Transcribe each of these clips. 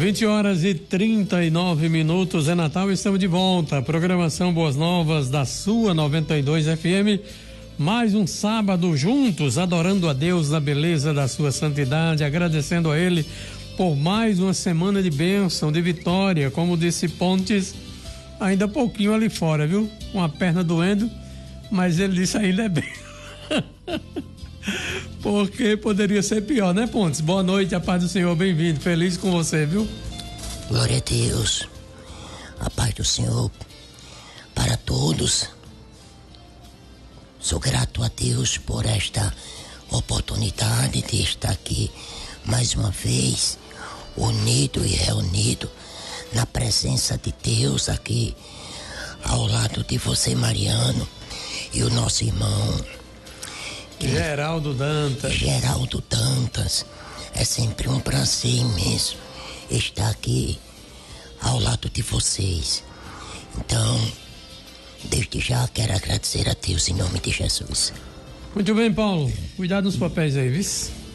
20h39, é Natal, estamos de volta. Programação Boas Novas da sua 92 FM. Mais um sábado juntos, adorando a Deus na beleza da sua santidade, agradecendo a Ele por mais uma semana de bênção, de vitória. Como disse Pontes, ainda pouquinho ali fora, viu? Uma perna doendo, mas ele disse ainda é bem. Porque poderia ser pior, né, Pontes? Boa noite, a paz do Senhor, bem-vindo, feliz com você, viu? Glória a Deus, a paz do Senhor para todos. Sou grato a Deus por esta oportunidade de estar aqui mais uma vez, unido e reunido na presença de Deus aqui ao lado de você, Mariano, e o nosso irmão Geraldo Dantas. É sempre um prazer imenso estar aqui ao lado de vocês. Então, desde já quero agradecer a Deus em nome de Jesus. Muito bem, Paulo. Cuidado nos papéis aí, viu?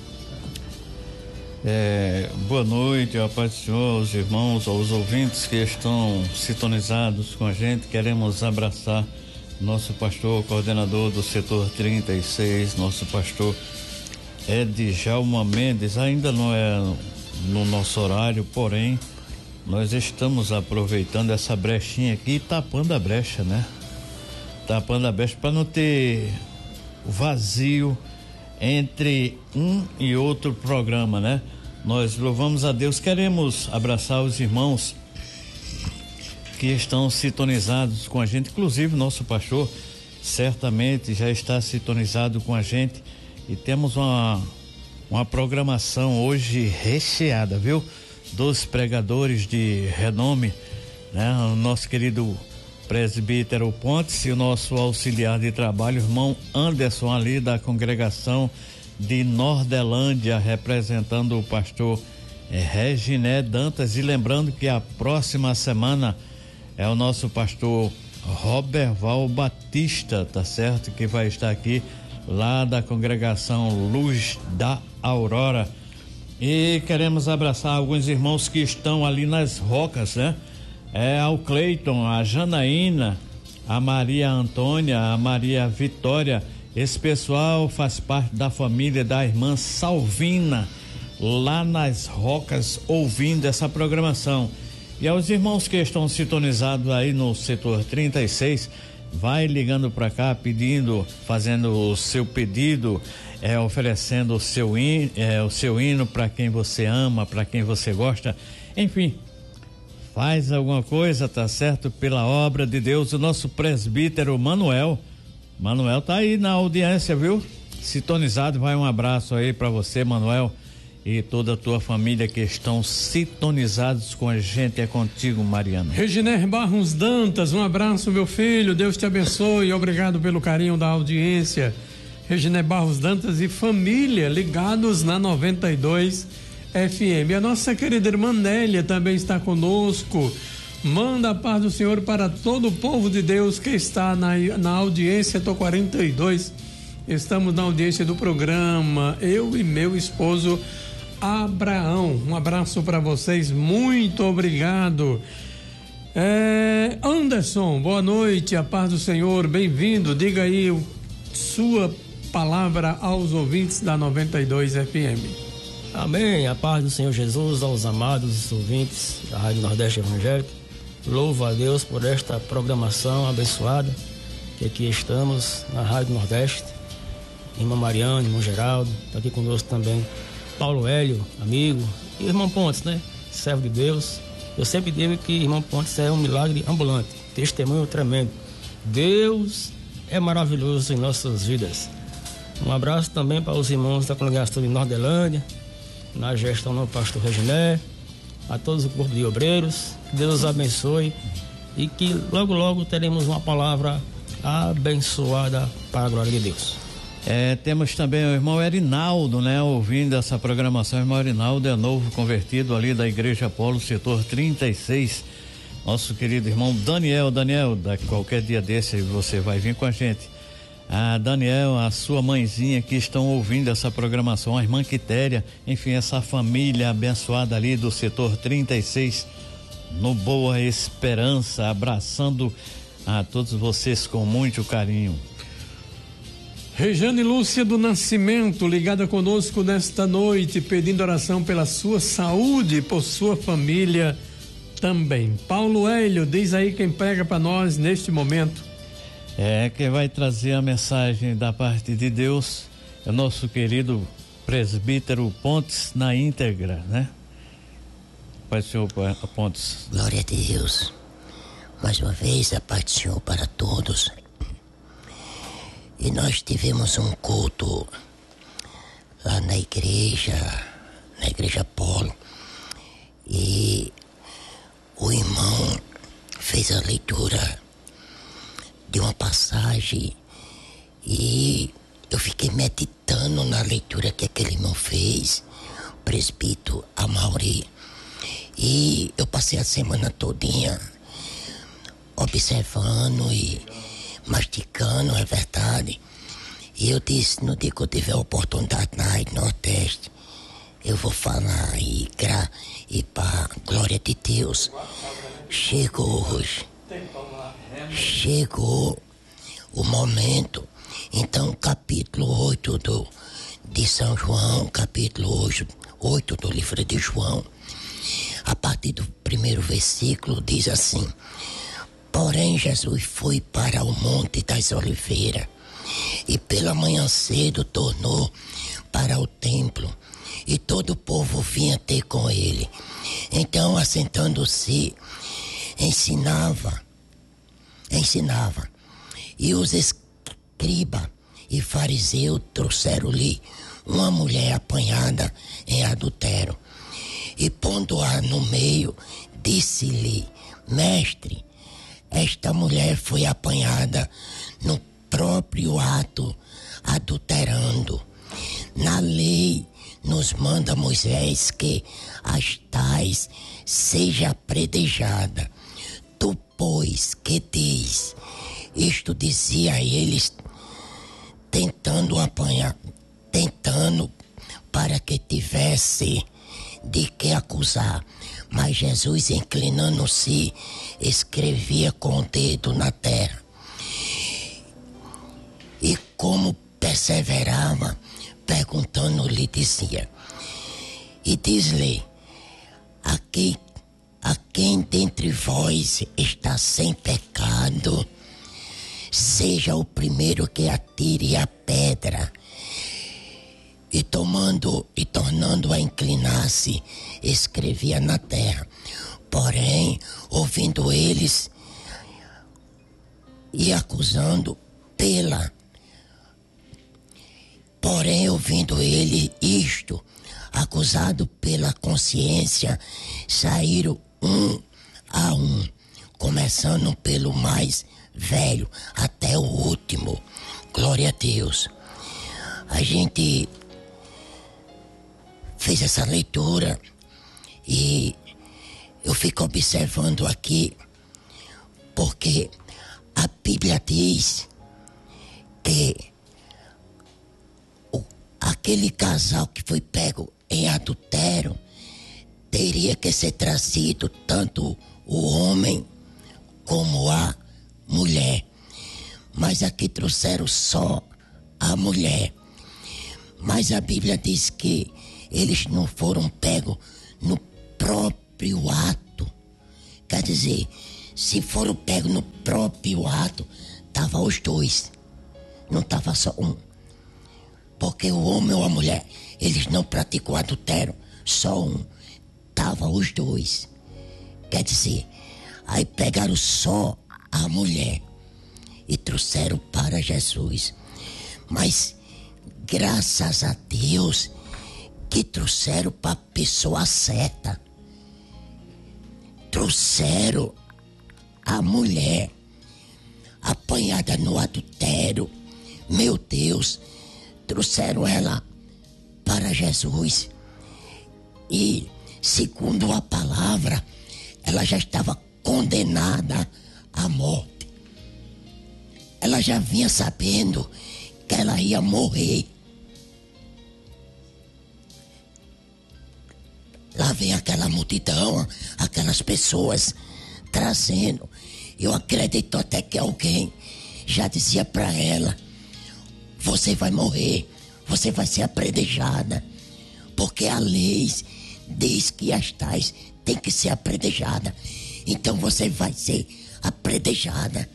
Boa noite, a paz do Senhor, aos irmãos, aos ouvintes que estão sintonizados com a gente. Queremos abraçar nosso pastor, coordenador do setor 36, nosso pastor Edjalma Mendes. Ainda não é no nosso horário, porém nós estamos aproveitando essa brechinha aqui e tapando a brecha, né? Tapando a brecha para não ter vazio entre um e outro programa, né? Nós louvamos a Deus, queremos abraçar os irmãos que estão sintonizados com a gente, inclusive nosso pastor certamente já está sintonizado com a gente, e temos uma programação hoje recheada, viu? Dos pregadores de renome, né? O nosso querido presbítero Pontes e o nosso auxiliar de trabalho, irmão Anderson, ali da congregação de Nordelândia, representando o pastor Reginé Dantas. E lembrando que a próxima semana é o nosso pastor Roberval Batista, tá certo? Que vai estar aqui lá da congregação Luz da Aurora. E queremos abraçar alguns irmãos que estão ali nas rocas, né? Ao Cleiton, a Janaína, a Maria Antônia, a Maria Vitória. Esse pessoal faz parte da família da irmã Salvina, lá nas rocas, ouvindo essa programação. E aos irmãos que estão sintonizados aí no setor 36, vai ligando para cá pedindo, fazendo o seu pedido, oferecendo o seu hino para quem você ama, para quem você gosta, enfim, faz alguma coisa, tá certo? Pela obra de Deus. O nosso presbítero Manuel tá aí na audiência, viu? Sintonizado, vai um abraço aí para você, Manuel, e toda a tua família que estão sintonizados com a gente. É contigo, Mariana. Reginer Barros Dantas, um abraço, meu filho, Deus te abençoe, obrigado pelo carinho da audiência. Reginer Barros Dantas e família ligados na 92 FM. A nossa querida irmã Nélia também está conosco. Manda a paz do Senhor para todo o povo de Deus que está na audiência. Tô 42. Estamos na audiência do programa, eu e meu esposo Abraão. Um abraço para vocês, muito obrigado. Anderson, boa noite, a paz do Senhor, bem-vindo. Diga aí sua palavra aos ouvintes da 92 FM. Amém, a paz do Senhor Jesus aos amados ouvintes da Rádio Nordeste Evangélica. Louvo a Deus por esta programação abençoada que aqui estamos na Rádio Nordeste. Irmã Mariana, irmão Geraldo, está aqui conosco também Paulo Hélio, amigo, e o irmão Pontes, né? Servo de Deus. Eu sempre digo que irmão Pontes é um milagre ambulante, testemunho tremendo. Deus é maravilhoso em nossas vidas. Um abraço também para os irmãos da congregação de Nordelândia, na gestão do pastor Reginé, a todos o corpo de obreiros. Que Deus os abençoe e que logo logo teremos uma palavra abençoada para a glória de Deus. Temos também o irmão Erinaldo, né? Ouvindo essa programação. O irmão Erinaldo é novo convertido ali da Igreja Apolo, setor 36. Nosso querido irmão Daniel, qualquer dia desse você vai vir com a gente. a Daniel, a sua mãezinha que estão ouvindo essa programação, a irmã Quitéria, enfim, essa família abençoada ali do setor 36, no Boa Esperança, abraçando a todos vocês com muito carinho. Rejane Lúcia do Nascimento, ligada conosco nesta noite, pedindo oração pela sua saúde e por sua família também. Paulo Hélio, diz aí quem prega para nós neste momento. Quem vai trazer a mensagem da parte de Deus é o nosso querido presbítero Pontes na íntegra, né? Pai do Senhor, Pontes. Glória a Deus. Mais uma vez, a paz do Senhor para todos. E nós tivemos um culto lá na igreja Polo, e o irmão fez a leitura de uma passagem e eu fiquei meditando na leitura que aquele irmão fez, o presbítero Amaury, e eu passei a semana todinha observando e masticando, é verdade. E eu disse, no dia que eu tiver oportunidade na Rádio Nordeste, eu vou falar e para glória de Deus, chegou o momento. Então, capítulo 8 de São João, capítulo 8 do livro de João, a partir do primeiro versículo, diz assim: porém, Jesus foi para o Monte das Oliveiras e pela manhã cedo tornou para o templo, e todo o povo vinha ter com ele. Então, assentando-se, ensinava. E os escribas e fariseus trouxeram-lhe uma mulher apanhada em adultério. E pondo-a no meio, disse-lhe: mestre, esta mulher foi apanhada no próprio ato, adulterando. Na lei nos manda Moisés que as tais seja apedrejada. Tu, pois, que diz? Isto dizia eles, tentando para que tivesse de que acusar. Mas Jesus, inclinando-se, escrevia com o dedo na terra. E como perseverava, perguntando-lhe, dizia: e diz-lhe, a quem dentre vós está sem pecado, seja o primeiro que atire a pedra. E tornando a inclinar-se, escrevia na terra. Porém, ouvindo eles e acusando isto, acusado pela consciência, saíram um a um, começando pelo mais velho até o último. Glória a Deus. A gente fez essa leitura e eu fico observando aqui, porque a Bíblia diz que aquele casal que foi pego em adultério teria que ser trazido tanto o homem como a mulher. Mas aqui trouxeram só a mulher. Mas a Bíblia diz que eles não foram pegos no próprio ato. Quer dizer, se foram pegos no próprio ato, tava os dois, não tava só um. Porque o homem ou a mulher, eles não praticam adultério, só um, tava os dois. Quer dizer, aí pegaram só a mulher e trouxeram para Jesus. Mas graças a Deus que trouxeram para a pessoa certa. Trouxeram a mulher apanhada no adultério. Meu Deus, trouxeram ela para Jesus. E, segundo a palavra, ela já estava condenada à morte. ela já vinha sabendo que ela ia morrer. Lá vem aquela multidão, aquelas pessoas trazendo. Eu acredito até que alguém já dizia para ela: você vai morrer, você vai ser apredejada, porque a lei diz que as tais tem que ser apredejada. Então você vai ser apredejada.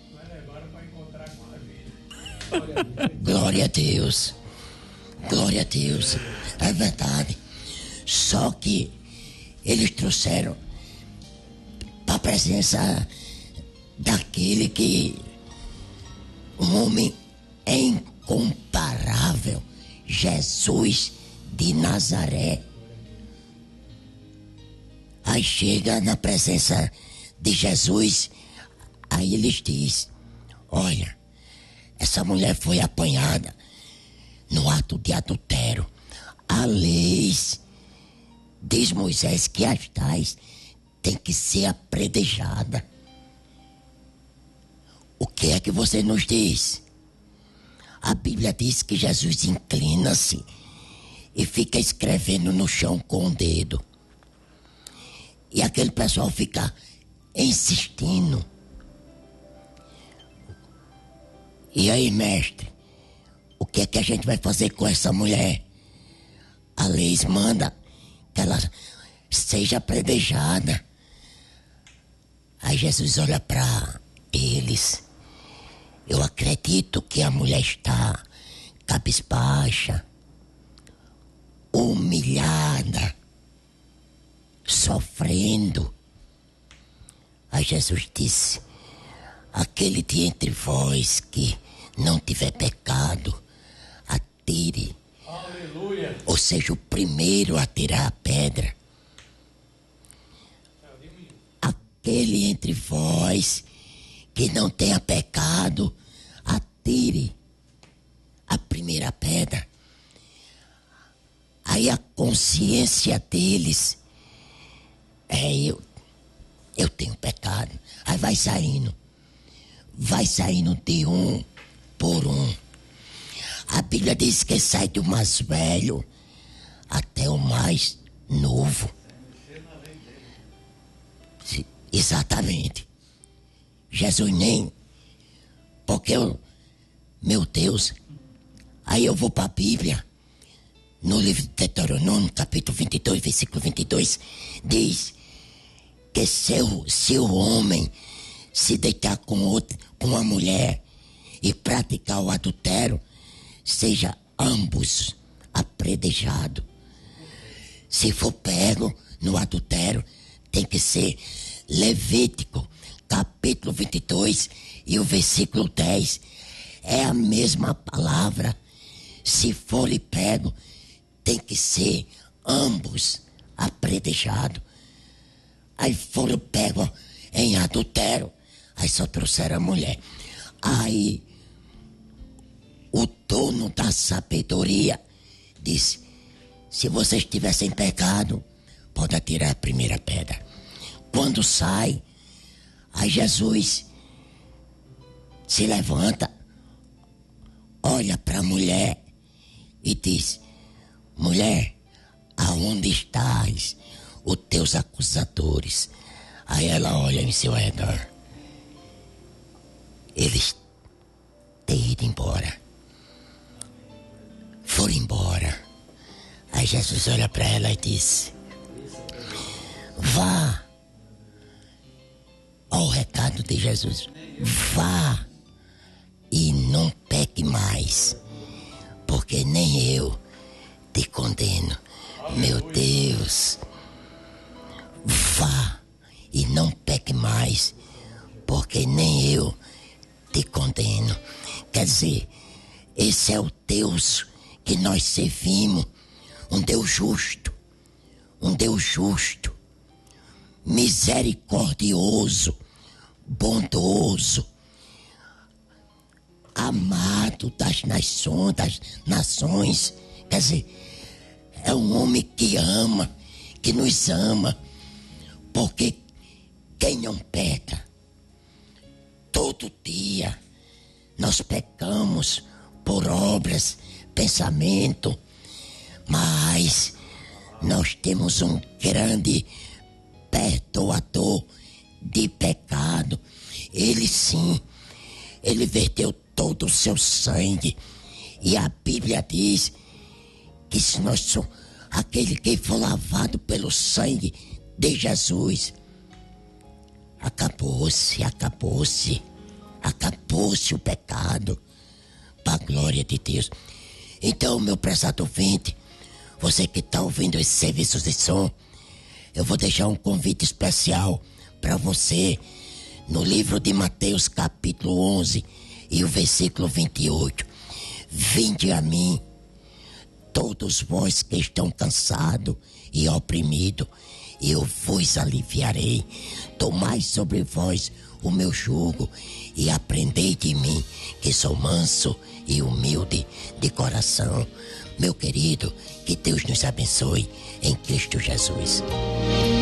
Glória a Deus. Glória a Deus. É verdade. Só que eles trouxeram para a presença daquele que um homem incomparável, Jesus de Nazaré. Aí chega na presença de Jesus, aí eles dizem: olha, essa mulher foi apanhada no ato de adultério. A lei diz, Moisés, que as tais tem que ser apredejada. O que é que você nos diz? A Bíblia diz que Jesus inclina-se e fica escrevendo no chão com o dedo. E aquele pessoal fica insistindo. E aí, mestre, o que é que a gente vai fazer com essa mulher? A lei manda que ela seja apredejada. Aí Jesus olha para eles. Eu acredito que a mulher está cabisbaixa, humilhada, sofrendo. Aí Jesus disse: aquele de entre vós que não tiver pecado, atire. Aleluia. Ou seja, o primeiro a tirar a pedra. Aquele entre vós que não tenha pecado, atire a primeira pedra. Aí a consciência deles é: eu tenho pecado. Aí vai saindo de um por um. A Bíblia diz que sai do mais velho até o mais novo. Exatamente. Jesus nem... Porque meu Deus, aí eu vou para a Bíblia, no livro de Deuteronômio, capítulo 22, versículo 22, diz que se o homem se deitar com uma mulher e praticar o adultério, seja ambos apredejado. Se for pego no adultério, tem que ser Levítico, capítulo 22 e o versículo 10. É a mesma palavra. Se for lhe pego, tem que ser ambos apredejado. Aí foram pegos em adultério, aí só trouxeram a mulher. Aí o dono da sabedoria disse: se vocês tivessem pecado, pode atirar a primeira pedra. Quando sai, aí Jesus se levanta, olha para a mulher e diz: mulher, aonde estás os teus acusadores? Aí ela olha em seu redor. Eles têm ido embora. Foram embora. Aí Jesus olha para ela e diz: vá. Olha o recado de Jesus: vá e não peque mais, porque nem eu te condeno. Meu Deus, vá e não peque mais, porque nem eu te condeno. Quer dizer, esse é o Deus que nós servimos, um Deus justo, misericordioso, bondoso, amado das nações. Quer dizer, é um homem que ama, que nos ama, porque quem não peca todo dia nós pecamos por obras, pensamento, mas nós temos um grande perdoador de pecado. Ele sim, ele verteu todo o seu sangue, e a Bíblia diz que se nós somos aquele que foi lavado pelo sangue de Jesus, acabou-se o pecado, para a glória de Deus. Então, meu prezado ouvinte, você que está ouvindo esse serviço de som, eu vou deixar um convite especial para você no livro de Mateus capítulo 11 e o versículo 28. Vinde a mim, todos vós que estão cansados e oprimidos, e eu vos aliviarei. Tomai sobre vós o meu jugo e aprendei de mim, que sou manso e humilde de coração. Meu querido, que Deus nos abençoe em Cristo Jesus.